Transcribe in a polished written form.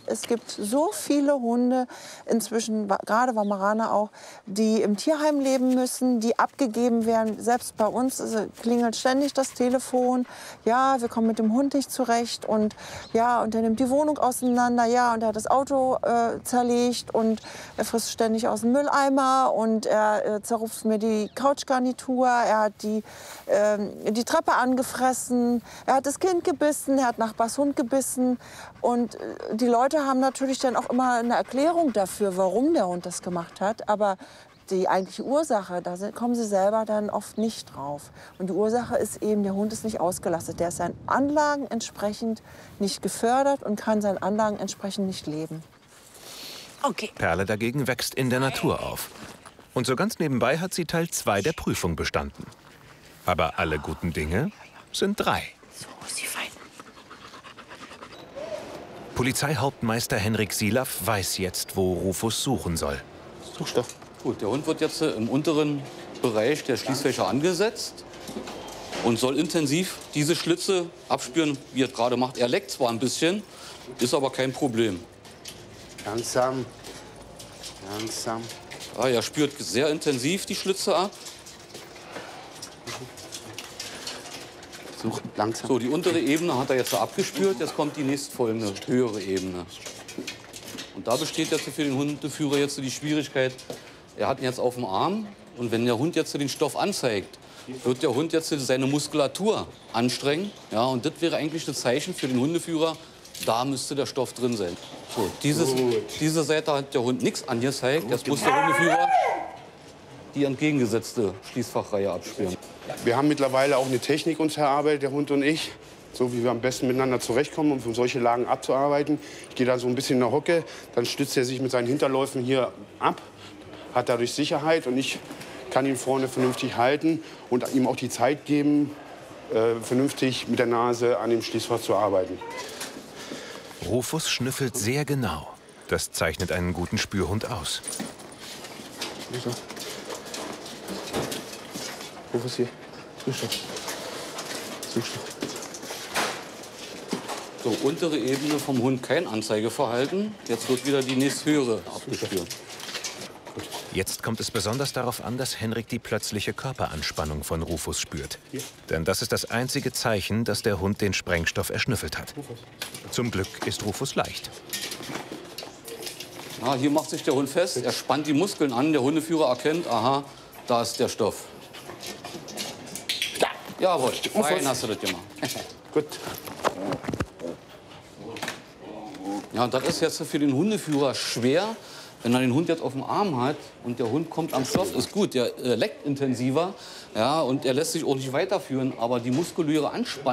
Es gibt so viele Hunde, inzwischen, gerade Weimaraner auch, die im Tierheim leben müssen, die abgegeben werden. Selbst bei uns klingelt ständig das Telefon. Ja, wir kommen mit dem Hund nicht zurecht. Und ja, und er nimmt die Wohnung auseinander. Ja, und er hat das Auto zerlegt. Und er frisst ständig aus dem Mülleimer. Und er zerrupft mir die Couchgarnitur. Er hat die Treppe angefressen. Er hat das Kind gebissen. Er hat Nachbars Hund gebissen. Und die Leute haben natürlich dann auch immer eine Erklärung dafür, warum der Hund das gemacht hat. Aber die eigentliche Ursache, da kommen sie selber dann oft nicht drauf. Und die Ursache ist eben, der Hund ist nicht ausgelastet. Der ist seinen Anlagen entsprechend nicht gefördert und kann seinen Anlagen entsprechend nicht leben. Okay. Perle dagegen wächst in der Natur auf. Und so ganz nebenbei hat sie Teil 2 der Prüfung bestanden. Aber alle guten Dinge sind 3. So, sie fein. Polizeihauptmeister Henrik Silaff weiß jetzt, wo Rufus suchen soll. Suchstoff. Gut, der Hund wird jetzt im unteren Bereich der Schließfächer angesetzt und soll intensiv diese Schlitze abspüren, wie er es gerade macht. Er leckt zwar ein bisschen, ist aber kein Problem. Langsam, langsam. Ja, er spürt sehr intensiv die Schlitze ab. Such langsam. So, die untere Ebene hat er jetzt abgespürt. Jetzt kommt die nächstfolgende, höhere Ebene. Und da besteht jetzt für den Hundeführer jetzt die Schwierigkeit, er hat ihn jetzt auf dem Arm. Und wenn der Hund jetzt den Stoff anzeigt, wird der Hund jetzt seine Muskulatur anstrengen. Ja, und das wäre eigentlich das Zeichen für den Hundeführer, da müsste der Stoff drin sein. So, diese Seite hat der Hund nichts angezeigt. Jetzt muss der Hundeführer die entgegengesetzte Schließfachreihe abspüren. Wir haben mittlerweile auch eine Technik uns erarbeitet, der Hund und ich, so wie wir am besten miteinander zurechtkommen, um solche Lagen abzuarbeiten. Ich gehe da so ein bisschen in der Hocke, dann stützt er sich mit seinen Hinterläufen hier ab, hat dadurch Sicherheit und ich kann ihn vorne vernünftig halten und ihm auch die Zeit geben, vernünftig mit der Nase an dem Schließfach zu arbeiten. Rufus schnüffelt sehr genau. Das zeichnet einen guten Spürhund aus. Rufus hier. Suchstoff. Suchstoff. So, untere Ebene vom Hund kein Anzeigeverhalten. Jetzt wird wieder die nächsthöhere abgespürt. Jetzt kommt es besonders darauf an, dass Henrik die plötzliche Körperanspannung von Rufus spürt. Denn das ist das einzige Zeichen, dass der Hund den Sprengstoff erschnüffelt hat. Zum Glück ist Rufus leicht. Ja, hier macht sich der Hund fest, er spannt die Muskeln an, der Hundeführer erkennt, aha, da ist der Stoff. Jawohl, fein hast du das gemacht. Gut. Ja, und das ist jetzt für den Hundeführer schwer, wenn er den Hund jetzt auf dem Arm hat und der Hund kommt am Stoff, ist gut, der leckt intensiver, ja, und er lässt sich auch nicht weiterführen, aber die muskuläre Anspannung